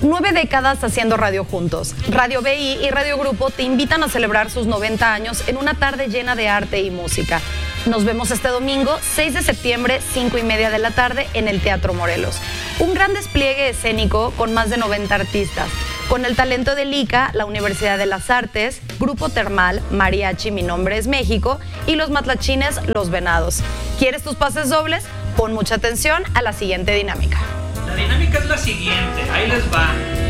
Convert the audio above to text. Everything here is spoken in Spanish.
9 décadas haciendo radio juntos. Radio BI y Radio Grupo te invitan a celebrar sus 90 años en una tarde llena de arte y música. Nos vemos este domingo, 6 de septiembre, 5:30 de la tarde, en el Teatro Morelos. Un gran despliegue escénico con más de 90 artistas, con el talento de LICA, la Universidad de las Artes, Grupo Termal, Mariachi Mi Nombre es México y los matlachines Los Venados. ¿Quieres tus pases dobles? Pon mucha atención a la siguiente dinámica. La dinámica es la siguiente, ahí les va.